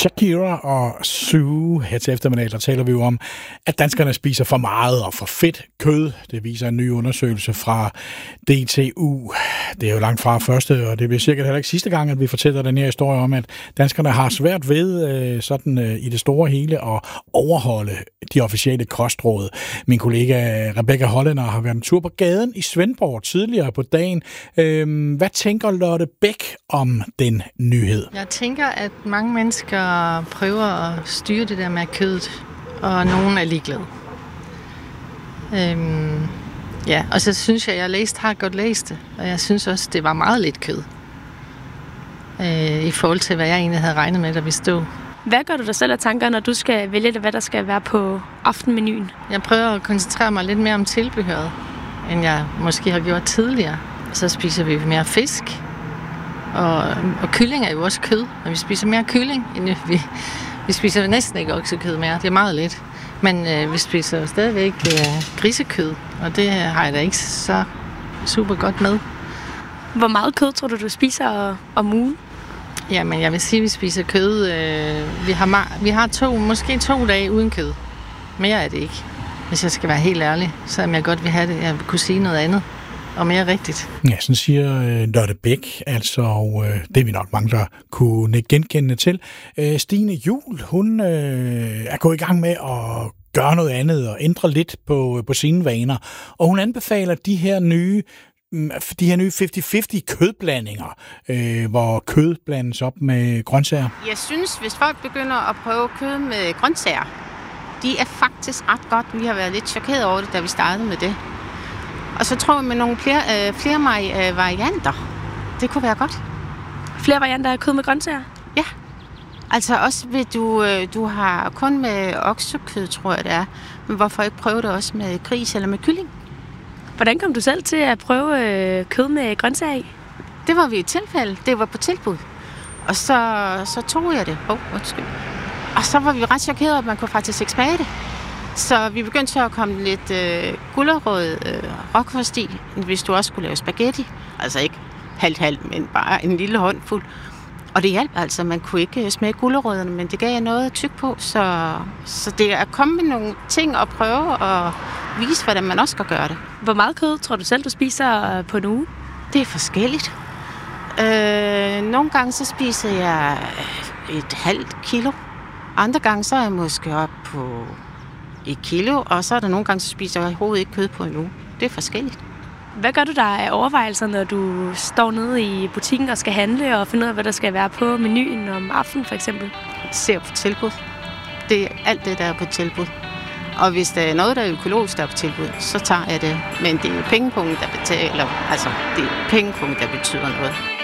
Shakira og Sue. Her til eftermiddag, der taler vi jo om, at danskerne spiser for meget og for fedt kød. Det viser en ny undersøgelse fra DTU. Det er jo langt fra første, og det bliver sikkert heller ikke sidste gang, at vi fortæller den her historie om, at danskerne har svært ved sådan i det store hele at overholde de officielle kostråd. Min kollega Rebecca Hollænder har været en tur på gaden i Svendborg tidligere på dagen. Hvad tænker Lotte Bæk om den nyhed? Jeg tænker, at mange mennesker prøver at styre det der med kødet, og nogen er ligeglade. Ja, og så synes jeg har godt læst det, og jeg synes også, det var meget lidt kød. I forhold til, hvad jeg egentlig havde regnet med, da vi stod. Hvad gør du dig selv af tanker, når du skal vælge, hvad der skal være på aftenmenuen? Jeg prøver at koncentrere mig lidt mere om tilbehøret, end jeg måske har gjort tidligere. Så spiser vi mere fisk, og kylling er jo også kød, og vi spiser mere kylling, end vi spiser næsten ikke oksekød mere. Det er meget lidt. Men vi spiser stadigvæk grisekød, og det har jeg da ikke så super godt med. Hvor meget kød tror du spiser om ugen? Jamen, jeg vil sige, at vi spiser kød. Vi har måske 2 dage uden kød. Mere er det ikke. Hvis jeg skal være helt ærlig, så jeg godt vil have det. Jeg vil kunne sige noget andet og mere rigtigt. Ja, sådan siger Lotte Bæk, altså, og det er vi nok mange, der kunne genkende til. Stine Juhl, hun er gået i gang med at gøre noget andet og ændre lidt på sine vaner. Og hun anbefaler de her nye 50-50 kødblandinger, hvor kød blandes op med grøntsager. Jeg synes, hvis folk begynder at prøve kød med grøntsager, de er faktisk ret godt. Vi har været lidt chokeret over det, da vi startede med det. Og så tror jeg med nogle flere varianter. Det kunne være godt. Flere varianter af kød med grøntsager? Ja. Altså også ved du har kun med oksekød, tror jeg det er. Men hvorfor ikke prøve det også med gris eller med kylling? Hvordan kom du selv til at prøve kød med grøntsager i? Det var ved et tilfælde. Det var på tilbud. Og så tog jeg det. Undskyld. Og så var vi ret chokerede, at man kunne faktisk ikke smage det. Så vi begyndte så at komme lidt gulerod roquefort i, hvis du også skulle lave spaghetti. Altså ikke halvt, men bare en lille håndfuld. Og det hjalp altså. Man kunne ikke smage gulerødderne, men det gav jeg noget at tykke på. Så det er at komme med nogle ting og prøve at vise, hvordan man også skal gøre det. Hvor meget kød tror du selv, du spiser på en uge? Det er forskelligt. Nogle gange så spiser jeg et halvt kilo. Andre gange så er jeg måske op på 1 kilo, og så er der nogle gange, så spiser jeg overhovedet ikke kød på en uge. Det er forskelligt. Hvad gør du der af overvejelser, når du står nede i butikken og skal handle og finde ud af, hvad der skal være på menuen om aftenen for eksempel? Ser på tilbud. Det er alt det, der er på tilbud. Og hvis der er noget, der er økologisk, der er på tilbud, så tager jeg det. Men det er jo pengepunkten, der betaler. Altså, det er pengepunkten, der betyder noget.